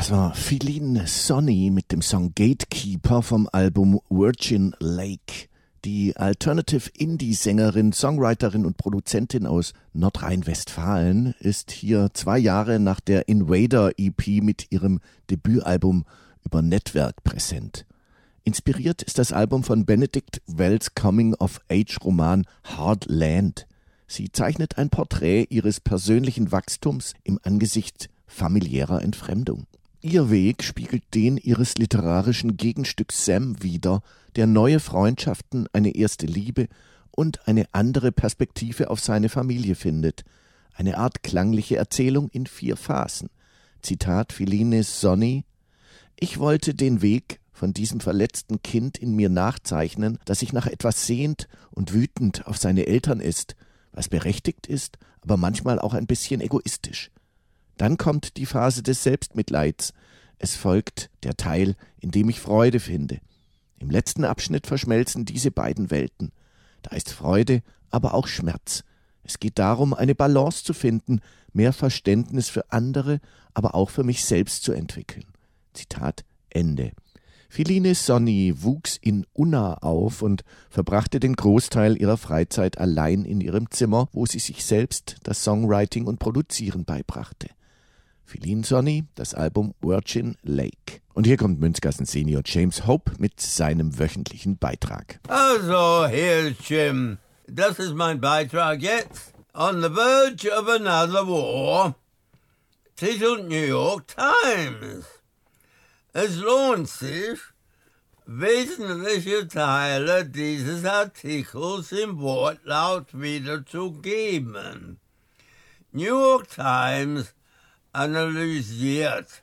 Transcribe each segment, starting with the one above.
Das war Feline Sonny mit dem Song Gatekeeper vom Album Virgin Lake. Die Alternative-Indie-Sängerin, Songwriterin und Produzentin aus Nordrhein-Westfalen ist hier 2 Jahre nach der Invader-EP mit ihrem Debütalbum über Netzwerk präsent. Inspiriert ist das Album von Benedict Wells' Coming-of-Age-Roman Hard Land. Sie zeichnet ein Porträt ihres persönlichen Wachstums im Angesicht familiärer Entfremdung. Ihr Weg spiegelt den ihres literarischen Gegenstücks Sam wider, der neue Freundschaften, eine erste Liebe und eine andere Perspektive auf seine Familie findet. Eine Art klangliche Erzählung in 4 Phasen. Zitat Feline Sonny: Ich wollte den Weg von diesem verletzten Kind in mir nachzeichnen, das sich nach etwas sehnt und wütend auf seine Eltern ist, was berechtigt ist, aber manchmal auch ein bisschen egoistisch. Dann kommt die Phase des Selbstmitleids. Es folgt der Teil, in dem ich Freude finde. Im letzten Abschnitt verschmelzen diese beiden Welten. Da ist Freude, aber auch Schmerz. Es geht darum, eine Balance zu finden, mehr Verständnis für andere, aber auch für mich selbst zu entwickeln. Zitat Ende. Feline Sonny wuchs in Unna auf und verbrachte den Großteil ihrer Freizeit allein in ihrem Zimmer, wo sie sich selbst das Songwriting und Produzieren beibrachte. Feline Sonny, das Album Virgin Lake. Und hier kommt Münzgassen-Senior James Hope mit seinem wöchentlichen Beitrag. Also, hier ist Jim. Das ist mein Beitrag jetzt. On the verge of another war. Titelt New York Times. Es lohnt sich, wesentliche Teile dieses Artikels im Wortlaut wiederzugeben. New York Times analysiert.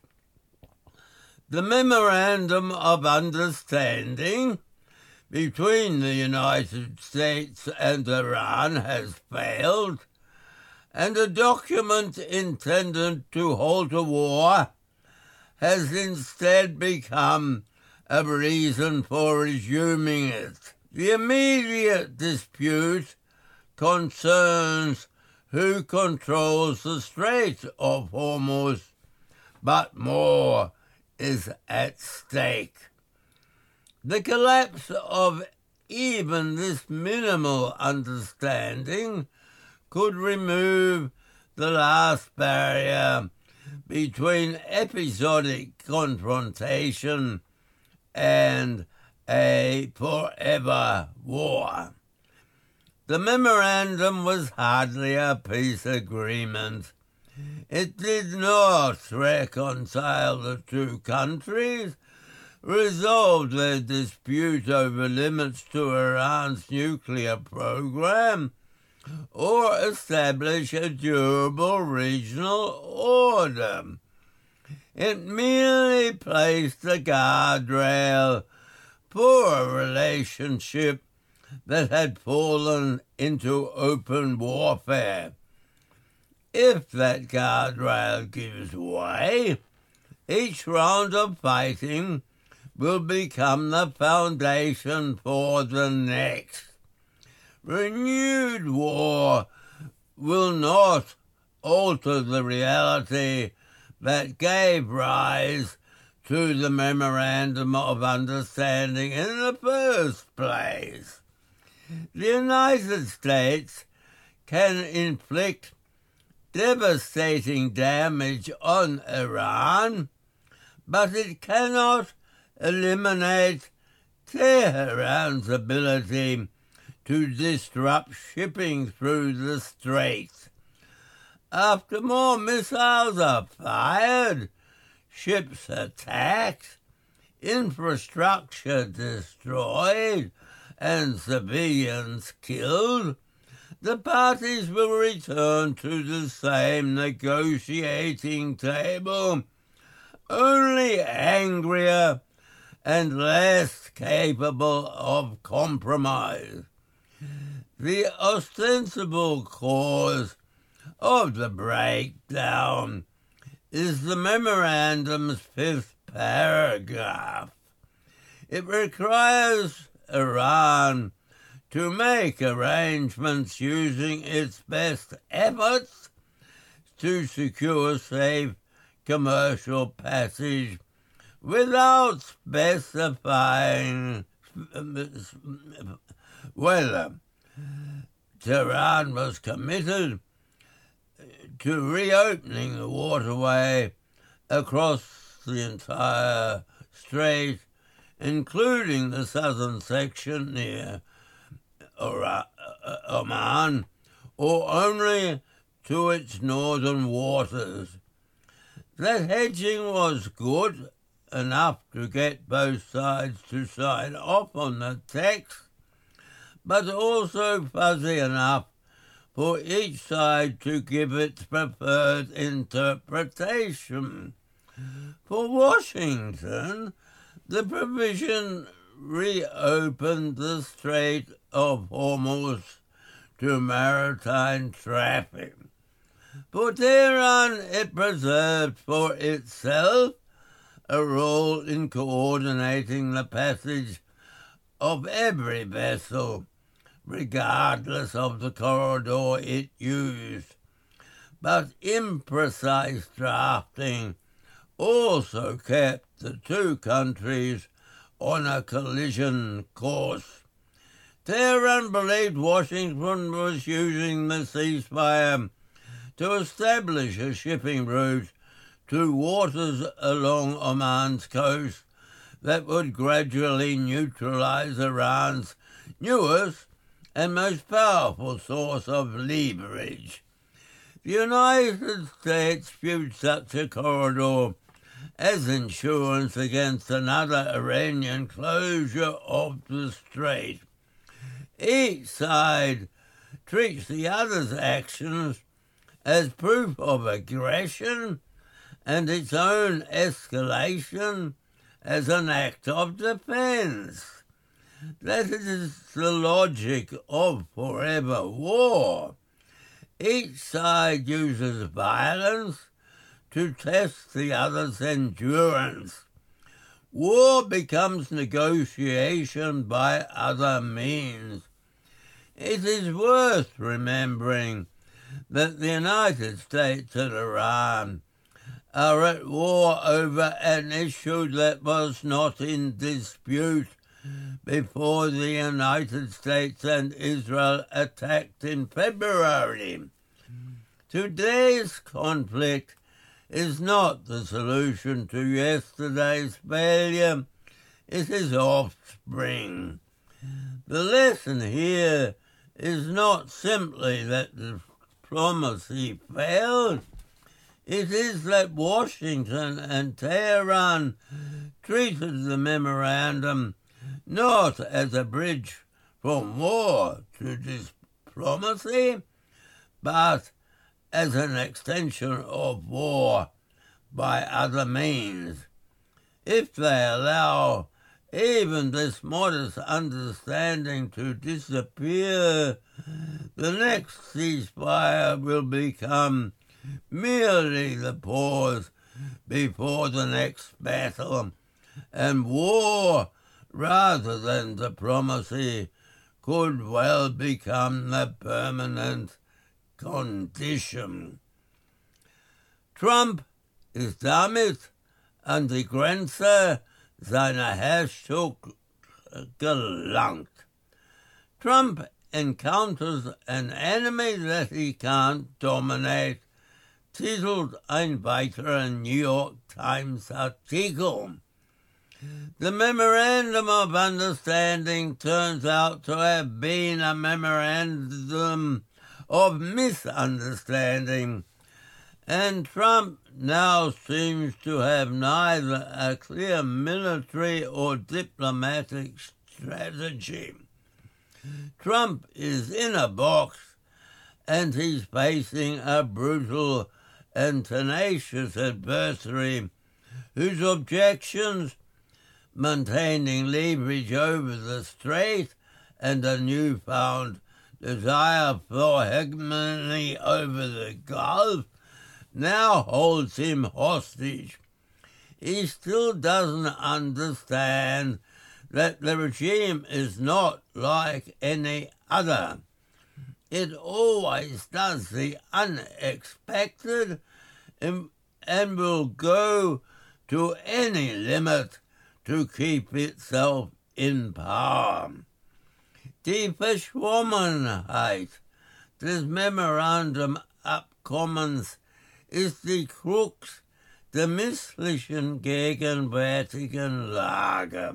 The Memorandum of Understanding between the United States and Iran has failed, and a document intended to halt a war has instead become a reason for resuming it. The immediate dispute concerns who controls the Strait of Hormuz, but more is at stake. The collapse of even this minimal understanding could remove the last barrier between episodic confrontation and a forever war. The memorandum was hardly a peace agreement. It did not reconcile the 2 countries, resolve their dispute over limits to Iran's nuclear program, or establish a durable regional order. It merely placed a guardrail for a relationship that had fallen into open warfare. If that guardrail gives way, each round of fighting will become the foundation for the next. Renewed war will not alter the reality that gave rise to the Memorandum of Understanding in the first place. The United States can inflict devastating damage on Iran, but it cannot eliminate Tehran's ability to disrupt shipping through the strait. After more missiles are fired, ships attacked, infrastructure destroyed, and civilians killed, the parties will return to the same negotiating table, only angrier and less capable of compromise. The ostensible cause of the breakdown is the memorandum's 5th paragraph. It requires Iran to make arrangements using its best efforts to secure safe commercial passage without specifying whether Tehran was committed to reopening the waterway across the entire strait, including the southern section near Oman, or only to its northern waters. That hedging was good enough to get both sides to sign off on the text, but also fuzzy enough for each side to give its preferred interpretation. For Washington, the provision reopened the Strait of Hormuz to maritime traffic. For Tehran, it preserved for itself a role in coordinating the passage of every vessel, regardless of the corridor it used. But imprecise drafting also kept the two countries on a collision course. Tehran believed Washington was using the ceasefire to establish a shipping route to waters along Oman's coast that would gradually neutralize Iran's newest and most powerful source of leverage. The United States viewed such a corridor as insurance against another Iranian closure of the strait. Each side treats the other's actions as proof of aggression and its own escalation as an act of defense. That is the logic of forever war. Each side uses violence to test the other's endurance. War becomes negotiation by other means. It is worth remembering that the United States and Iran are at war over an issue that was not in dispute before the United States and Israel attacked in February. Today's conflict is not the solution to yesterday's failure. It is offspring. The lesson here is not simply that diplomacy failed. It is that Washington and Tehran treated the memorandum not as a bridge from war to diplomacy, but as an extension of war by other means. If they allow even this modest understanding to disappear, the next ceasefire will become merely the pause before the next battle, and war, rather than diplomacy, could well become the permanent condition. Trump ist damit an die Grenze seiner Herrschaft gelangt. Trump encounters an enemy that he can't dominate, titelt ein weiterer New York Times Artikel. The Memorandum of Understanding turns out to have been a memorandum of misunderstanding, and Trump now seems to have neither a clear military or diplomatic strategy. Trump is in a box, and he's facing a brutal and tenacious adversary whose objections, maintaining leverage over the strait and a newfound desire for hegemony over the Gulf, now holds him hostage. He still doesn't understand that the regime is not like any other. It always does the unexpected, and will go to any limit to keep itself in power. Die Verschwommenheit des Memorandum Abkommens ist die Krux der misslichen gegenwärtigen Lage.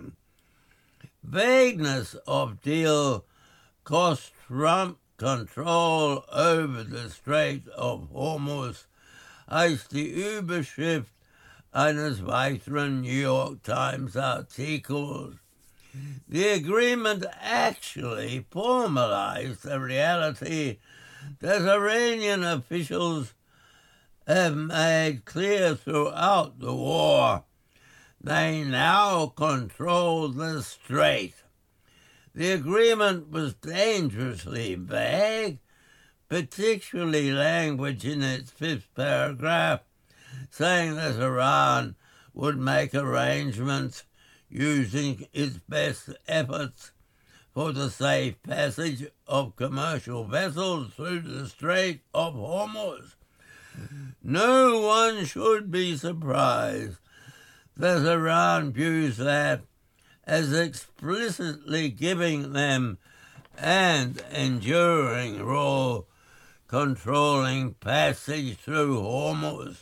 Vagueness of deal cost Trump control over the Strait of Hormuz, heißt die Überschrift eines weiteren New York Times Artikels. The agreement actually formalized the reality that Iranian officials have made clear throughout the war. They now control the strait. The agreement was dangerously vague, particularly language in its fifth paragraph, saying that Iran would make arrangements using its best efforts for the safe passage of commercial vessels through the Strait of Hormuz. No one should be surprised that Iran views that as explicitly giving them an enduring role controlling passage through Hormuz.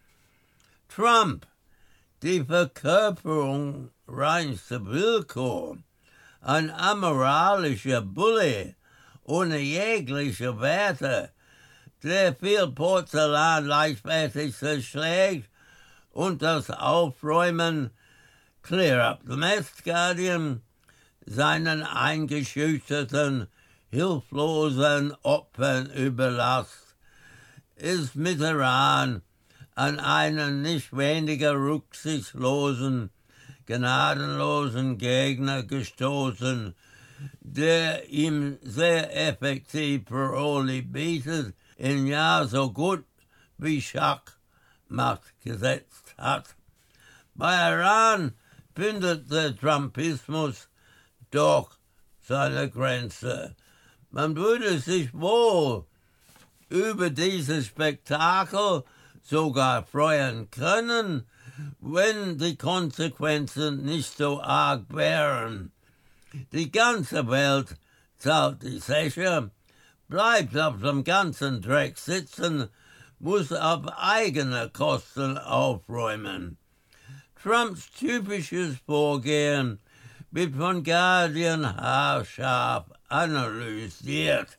Trump, die Verkörperung reinster Willkür, ein amoralischer Bulle ohne jegliche Werte, der viel Porzellan leichtfertig zerschlägt und das Aufräumen, Clear Up the Mess, Guardian, seinen eingeschüchterten, hilflosen Opfern überlasst, ist mit Iran an einen nicht weniger rücksichtslosen, gnadenlosen Gegner gestoßen, der ihm sehr effektiv Paroli bietet, in ja so gut wie Schachmacht gesetzt hat. Bei Iran findet der Trumpismus doch seine Grenze. Man würde sich wohl über dieses Spektakel sogar freuen können, wenn die Konsequenzen nicht so arg wären. Die ganze Welt zahlt die Zeche, bleibt auf dem ganzen Dreck sitzen, muss auf eigene Kosten aufräumen. Trumps typisches Vorgehen wird von Guardian haarscharf analysiert.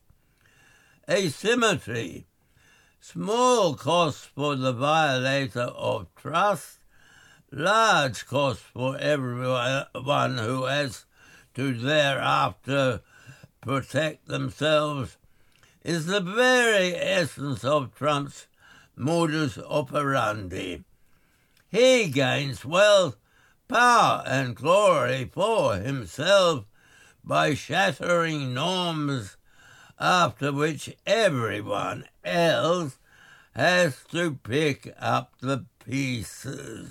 Asymmetry, small cost for the violator of trust, large cost for everyone who has to thereafter protect themselves, is the very essence of Trump's modus operandi. He gains wealth, power, and glory for himself by shattering norms after which everyone else has to pick up the pieces.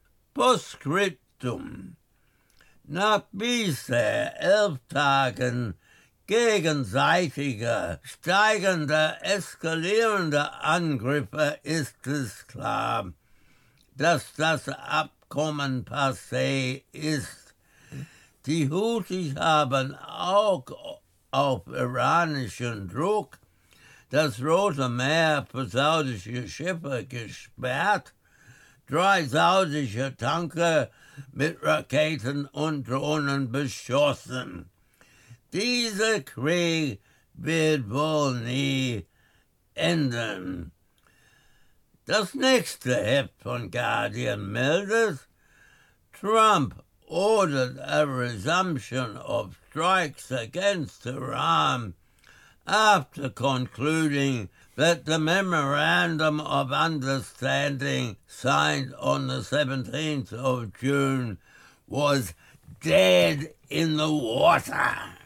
Postscriptum. Nach bisher 11 Tagen gegenseitiger, steigender, eskalierender Angriffe ist es klar, dass das Abkommen passé ist. Die Houthis haben auch auf iranischen Druck das Rote Meer für saudische Schiffe gesperrt, 3 saudische Tanker mit Raketen und Drohnen beschossen. Dieser Krieg wird wohl nie enden. Das nächste Heft von Guardian meldet, Trump ordered a resumption of strikes against Iran after concluding that the Memorandum of Understanding signed on the 17th of June was dead in the water.